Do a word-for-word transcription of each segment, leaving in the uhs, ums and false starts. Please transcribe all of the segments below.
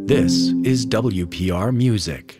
This is W P R Music.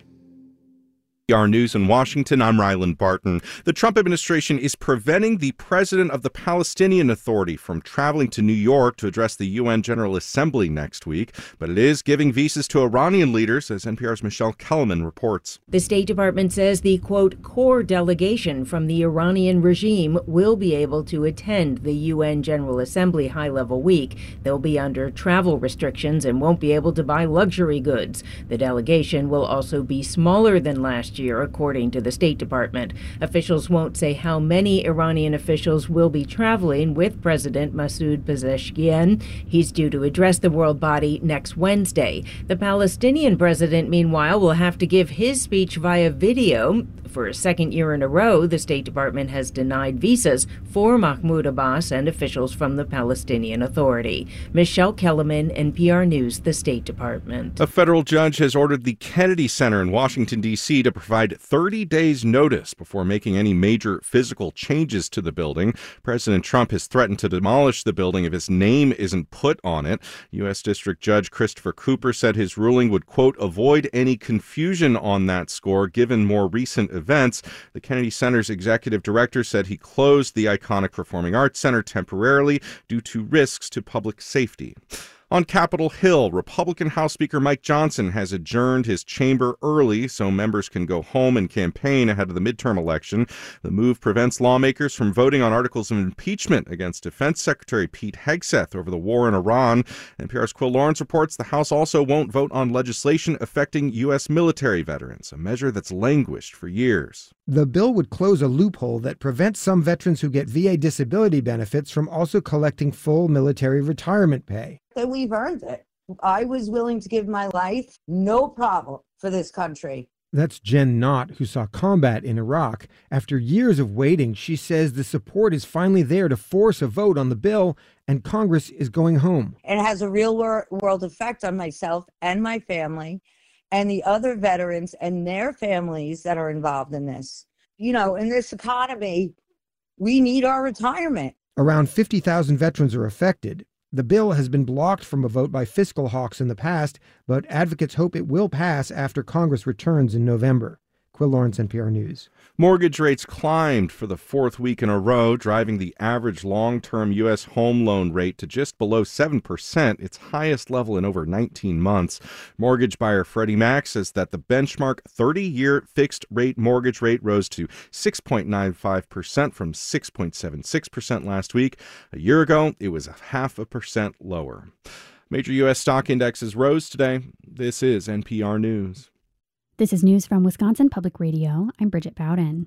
W P R News in Washington, I'm Ryland Barton. The Trump administration is preventing the president of the Palestinian Authority from traveling to New York to address the U N General Assembly next week, but it is giving visas to Iranian leaders, as N P R's Michelle Kellerman reports. The State Department says the, quote, core delegation from the Iranian regime will be able to attend the U N General Assembly high-level week. They'll be under travel restrictions and won't be able to buy luxury goods. The delegation will also be smaller than last year, according to the State Department. Officials won't say how many Iranian officials will be traveling with President Masoud Pezeshkian. He's due to address the world body next Wednesday. The Palestinian president, meanwhile, will have to give his speech via video. For a second year in a row, the State Department has denied visas for Mahmoud Abbas and officials from the Palestinian Authority. Michelle Kellerman, N P R News, the State Department. A federal judge has ordered the Kennedy Center in Washington, D C to provide thirty days notice before making any major physical changes to the building. President Trump has threatened to demolish the building if his name isn't put on it. U S District Judge Christopher Cooper said his ruling would, quote, avoid any confusion on that score given more recent events. The Kennedy Center's executive director said he closed the iconic Performing Arts Center temporarily due to risks to public safety. On Capitol Hill, Republican House Speaker Mike Johnson has adjourned his chamber early so members can go home and campaign ahead of the midterm election. The move prevents lawmakers from voting on articles of impeachment against Defense Secretary Pete Hegseth over the war in Iran. N P R's Quill Lawrence reports the House also won't vote on legislation affecting U S military veterans, a measure that's languished for years. The bill would close a loophole that prevents some veterans who get V A disability benefits from also collecting full military retirement pay. That we've earned it. I was willing to give my life, no problem, for this country. That's Jen Knott, who saw combat in Iraq. After years of waiting, she says the support is finally there to force a vote on the bill, and Congress is going home. It has a real world effect on myself and my family and the other veterans and their families that are involved in this. You know, in this economy, we need our retirement. Around fifty thousand veterans are affected. The bill has been blocked from a vote by fiscal hawks in the past, but advocates hope it will pass after Congress returns in November. Quill Lawrence, N P R News. Mortgage rates climbed for the fourth week in a row, driving the average long-term U S home loan rate to just below seven percent, its highest level in over nineteen months. Mortgage buyer Freddie Mac says that the benchmark thirty-year fixed-rate mortgage rate rose to six point nine five percent from six point seven six percent last week. A year ago, it was a half a percent lower. Major U S stock indexes rose today. This is N P R News. This is news from Wisconsin Public Radio. I'm Bridget Bowden.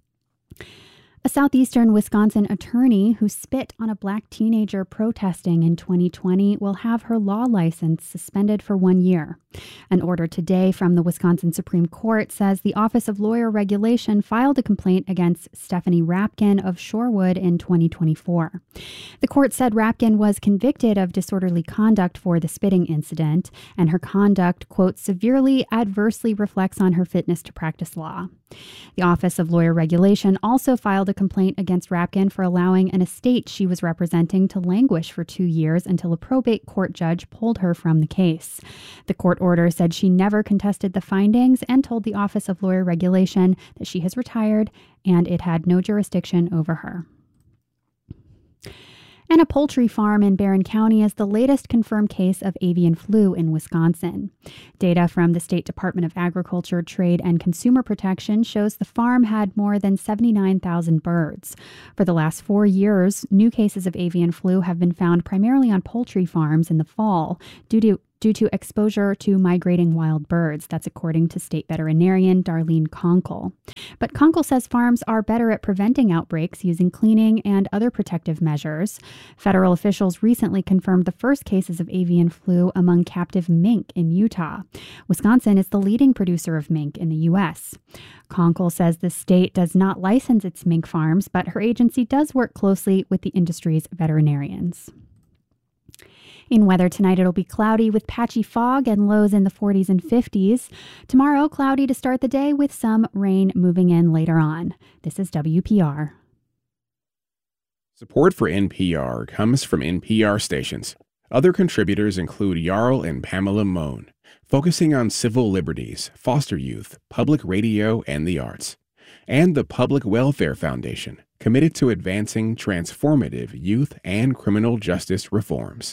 A southeastern Wisconsin attorney who spit on a black teenager protesting in twenty twenty will have her law license suspended for one year. An order today from the Wisconsin Supreme Court says the Office of Lawyer Regulation filed a complaint against Stephanie Rapkin of Shorewood in twenty twenty-four. The court said Rapkin was convicted of disorderly conduct for the spitting incident, and her conduct, quote, severely adversely reflects on her fitness to practice law. The Office of Lawyer Regulation also filed a complaint against Rapkin for allowing an estate she was representing to languish for two years until a probate court judge pulled her from the case. The court order said she never contested the findings and told the Office of Lawyer Regulation that she has retired and it had no jurisdiction over her. And a poultry farm in Barron County is the latest confirmed case of avian flu in Wisconsin. Data from the State Department of Agriculture, Trade, and Consumer Protection shows the farm had more than seventy-nine thousand birds. For the last four years, new cases of avian flu have been found primarily on poultry farms in the fall due to due to exposure to migrating wild birds. That's according to state veterinarian Darlene Conkle. But Conkle says farms are better at preventing outbreaks using cleaning and other protective measures. Federal officials recently confirmed the first cases of avian flu among captive mink in Utah. Wisconsin is the leading producer of mink in the U S. Conkle says the state does not license its mink farms, but her agency does work closely with the industry's veterinarians. In weather tonight, it'll be cloudy with patchy fog and lows in the forties and fifties. Tomorrow, cloudy to start the day with some rain moving in later on. This is W P R. Support for N P R comes from N P R stations. Other contributors include Jarl and Pamela Moan. focusing on civil liberties, foster youth, public radio, and the arts. And the Public Welfare Foundation, committed to advancing transformative youth and criminal justice reforms.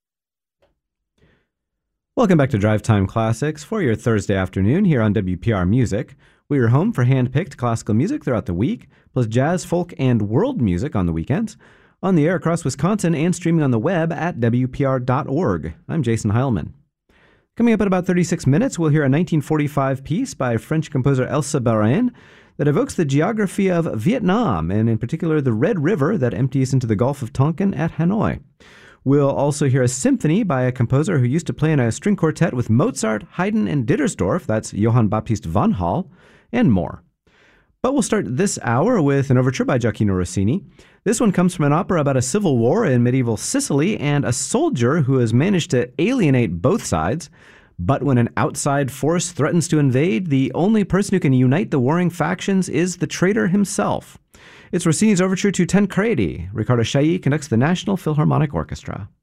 Welcome back to Drive Time Classics for your Thursday afternoon here on W P R Music. We are home for hand-picked classical music throughout the week, plus jazz, folk, and world music on the weekends. On the air across Wisconsin and streaming on the web at W P R dot org. I'm Jason Heilman. Coming up in about thirty-six minutes, we'll hear a nineteen forty-five piece by French composer Elsa Barain that evokes the geography of Vietnam, and in particular the Red River that empties into the Gulf of Tonkin at Hanoi. We'll also hear a symphony by a composer who used to play in a string quartet with Mozart, Haydn, and Dittersdorf, that's Johann Baptist van Hall, and more. But we'll start this hour with an overture by Gioacchino Rossini. This one comes from an opera about a civil war in medieval Sicily and a soldier who has managed to alienate both sides. But when an outside force threatens to invade, the only person who can unite the warring factions is the traitor himself. It's Rossini's overture to Tancredi. Riccardo Chailly conducts the National Philharmonic Orchestra.